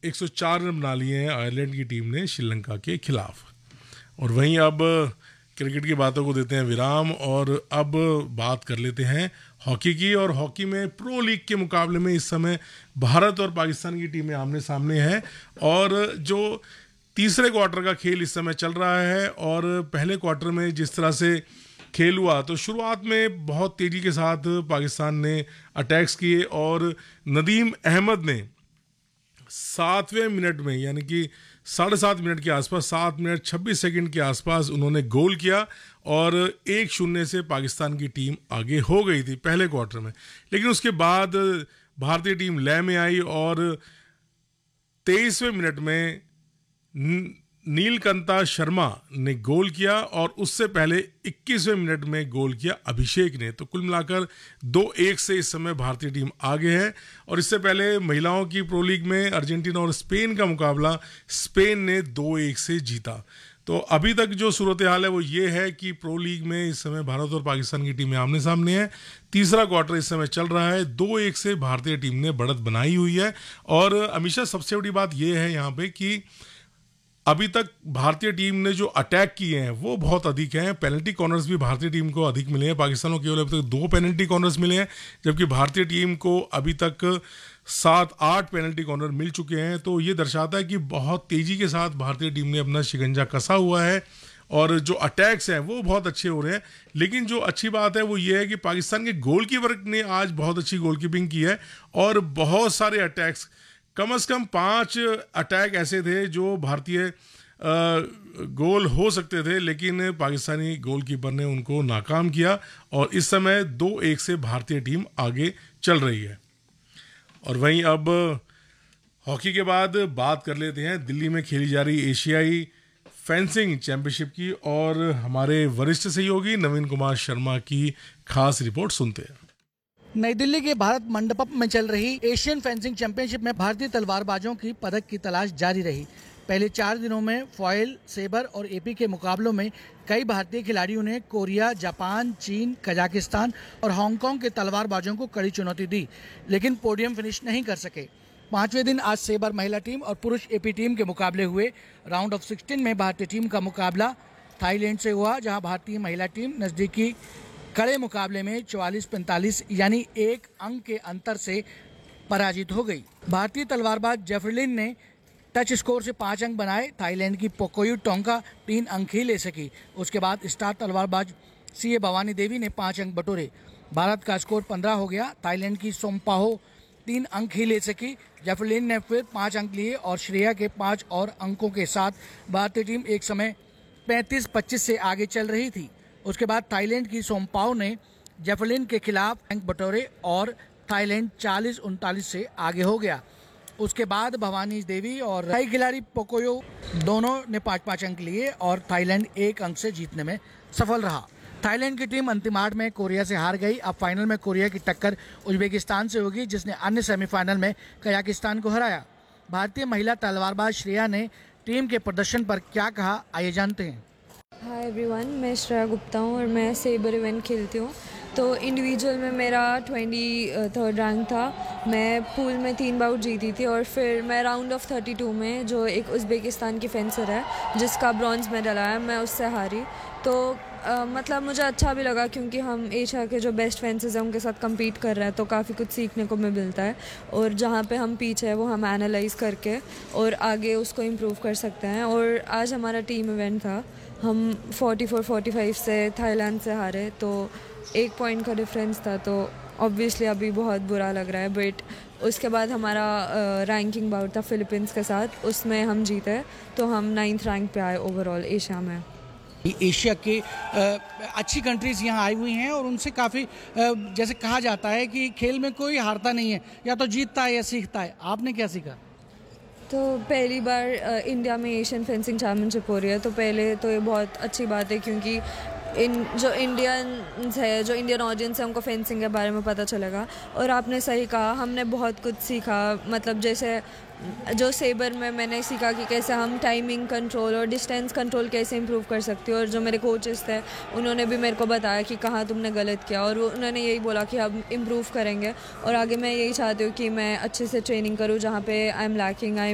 104 run बना लिए हैं आयरलैंड की टीम ने श्रीलंका के खिलाफ। और वहीं अब क्रिकेट की बातों को देते हैं विराम और अब बात कर लेते हैं हॉकी की। और हॉकी में प्रो लीग के मुकाबले में इस समय भारत और पाकिस्तान की टीमें आमने सामने हैं और जो तीसरे क्वार्टर का खेल इस समय चल रहा है। और पहले क्वार्टर में जिस तरह से खेल हुआ तो शुरुआत में बहुत तेज़ी के साथ पाकिस्तान ने अटैक्स किए और नदीम अहमद ने 7वें मिनट में यानी कि 7.5 मिनट के आसपास 7 मिनट 26 सेकंड के आसपास उन्होंने गोल किया और 1-0 से पाकिस्तान की टीम आगे हो गई थी पहले क्वार्टर में। लेकिन उसके बाद भारतीय टीम लय में आई और 23वें मिनट में नीलकंता शर्मा ने गोल किया और उससे पहले 21वें मिनट में गोल किया अभिषेक ने। तो कुल मिलाकर 2-1 से इस समय भारतीय टीम आगे है। और इससे पहले महिलाओं की प्रो लीग में अर्जेंटीना और स्पेन का मुकाबला स्पेन ने 2-1 से जीता। तो अभी तक जो सूरत हाल है वो ये है कि प्रो लीग में इस समय भारत और पाकिस्तान की टीमें आमने सामने हैं। तीसरा क्वार्टर इस समय चल रहा है, 2-1 से भारतीय टीम ने बढ़त बनाई हुई है। और हमेशा सबसे बड़ी बात ये है यहाँ पे कि अभी तक भारतीय टीम ने जो अटैक किए हैं वो बहुत अधिक हैं। पेनल्टी कॉर्नर्स भी भारतीय टीम को अधिक मिले हैं। पाकिस्तान को केवल अभी तक 2 पेनल्टी कॉर्नर्स मिले हैं जबकि भारतीय टीम को अभी तक 7-8 पेनल्टी कॉर्नर मिल चुके हैं। तो ये दर्शाता है कि बहुत तेज़ी के साथ भारतीय टीम ने अपना शिकंजा कसा हुआ है और जो अटैक्स हैं वो बहुत अच्छे हो रहे हैं। लेकिन जो अच्छी बात है वो ये है कि पाकिस्तान के गोलकीपर ने आज बहुत अच्छी गोलकीपिंग की है और बहुत सारे अटैक्स, कम से कम 5 अटैक ऐसे थे जो भारतीय गोल हो सकते थे लेकिन पाकिस्तानी गोलकीपर ने उनको नाकाम किया और इस समय 2-1 से भारतीय टीम आगे चल रही है। और वहीं अब हॉकी के बाद बात कर लेते हैं दिल्ली में खेली जा रही एशियाई फेंसिंग चैंपियनशिप की और हमारे वरिष्ठ सहयोगी नवीन कुमार शर्मा की खास रिपोर्ट सुनते हैं। नई दिल्ली के भारत मंडपम में चल रही एशियन फेंसिंग चैंपियनशिप में भारतीय तलवारबाजों की पदक की तलाश जारी रही। पहले 4 दिनों में फॉयल, सेबर और एपी के मुकाबलों में कई भारतीय खिलाड़ियों ने कोरिया, जापान, चीन, कजाकिस्तान और हांगकांग के तलवारबाजों को कड़ी चुनौती दी लेकिन पोडियम फिनिश नहीं कर सके। 5वें दिन आज सेबर महिला टीम और पुरुष एपी टीम के मुकाबले हुए। राउंड ऑफ 16 में भारतीय टीम का मुकाबला थाईलैंड से हुआ जहां भारतीय महिला टीम नजदीकी कड़े मुकाबले में 44-45 यानी 1 अंक के अंतर से पराजित हो गई। भारतीय तलवारबाज जेफरलिन ने टच स्कोर से 5 अंक बनाए। थाईलैंड की पोकोयू टोंगा 3 अंक ही ले सकी। उसके बाद स्टार तलवारबाज सीए भवानी देवी ने 5 अंक बटोरे। भारत का स्कोर 15 हो गया। थाईलैंड की सोमपाहो 3 अंक ही ले सकी। जेफरलिन ने फिर 5 अंक लिए और श्रेया के 5 और अंकों के साथ भारतीय टीम एक समय 35-25 से आगे चल रही थी। उसके बाद थाईलैंड की सोमपाओ ने जेफरलिन के खिलाफ अंक बटोरे और थाईलैंड 40-39 से आगे हो गया। उसके बाद भवानी देवी और थाई खिलाड़ी पोकोयो दोनों ने 5-5 अंक लिए और थाईलैंड 1 अंक से जीतने में सफल रहा। थाईलैंड की टीम अंतिम 8 में कोरिया से हार गई। अब फाइनल में कोरिया की टक्कर उज्बेकिस्तान से होगी जिसने अन्य सेमीफाइनल में कजाकिस्तान को हराया। भारतीय महिला तलवारबाज श्रेया ने टीम के प्रदर्शन पर क्या कहा, आइए जानते हैं। हाय एवरीवन, मैं श्रेया गुप्ता हूँ और मैं सेबर इवेंट खेलती हूँ। तो इंडिविजुअल में मेरा 23rd रैंक था। मैं पूल में 3 बाउट जीती थी और फिर मैं राउंड ऑफ 32 में जो एक उज़्बेकिस्तान की फेंसर है जिसका ब्रॉन्ज मेडल आया, मैं उससे हारी। तो मतलब मुझे अच्छा भी लगा क्योंकि हम एशिया के जो बेस्ट फेंसर्स हैं उनके साथ compete कर रहे हैं तो काफ़ी कुछ सीखने को मिलता है और जहाँ पे हम पीछे है वो हम एनालाइज करके और आगे उसको इम्प्रूव कर सकते हैं। और आज हमारा टीम इवेंट था, हम 44-45 से थाईलैंड से हारे तो 1 पॉइंट का डिफरेंस था। तो ऑब्वियसली अभी बहुत बुरा लग रहा है बट उसके बाद हमारा रैंकिंग बाउट था फिलीपींस के साथ, उसमें हम जीते तो हम 9th रैंक पे आए ओवरऑल एशिया में। एशिया के अच्छी कंट्रीज़ यहाँ आई हुई हैं और उनसे काफ़ी जैसे कहा जाता है कि खेल में कोई हारता नहीं है, या तो जीतता है या सीखता है। आपने क्या सीखा? तो पहली बार इंडिया में एशियन फेंसिंग चैम्पियनशिप हो रही है तो पहले तो ये बहुत अच्छी बात है क्योंकि जो इंडियंस है, जो इंडियन ऑडियंस है उनको फेंसिंग के बारे में पता चलेगा। और आपने सही कहा, हमने बहुत कुछ सीखा। मतलब जैसे जो सेबर में मैंने सीखा कि कैसे हम टाइमिंग कंट्रोल और डिस्टेंस कंट्रोल कैसे इंप्रूव कर सकते हो और जो मेरे कोचेस थे उन्होंने भी मेरे को बताया कि कहाँ तुमने गलत किया और वो उन्होंने यही बोला कि हम इम्प्रूव करेंगे और आगे मैं यही चाहती हूँ कि मैं अच्छे से ट्रेनिंग करूँ जहाँ पे आई एम लैकिंग,